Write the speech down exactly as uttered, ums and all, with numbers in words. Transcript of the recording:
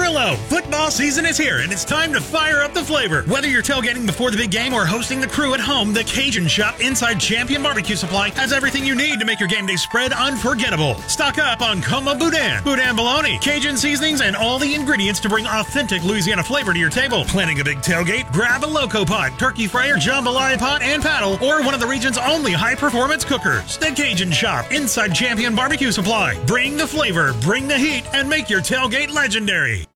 Hello, football season is here and it's time to fire up the flavor. Whether you're tailgating before the big game or hosting the crew at home, the Cajun Shop inside Champion Barbecue Supply has everything you need to make your game day spread unforgettable. Stock up on Como Boudin, Boudin bologna, Cajun seasonings, and all the ingredients to bring authentic Louisiana flavor to your table. Planning a big tailgate? Grab a Loco Pot, turkey fryer, jambalaya pot, and paddle, or one of the region's only high-performance cookers. The Cajun Shop inside Champion Barbecue Supply. Bring the flavor, bring the heat, and make your tailgate legendary.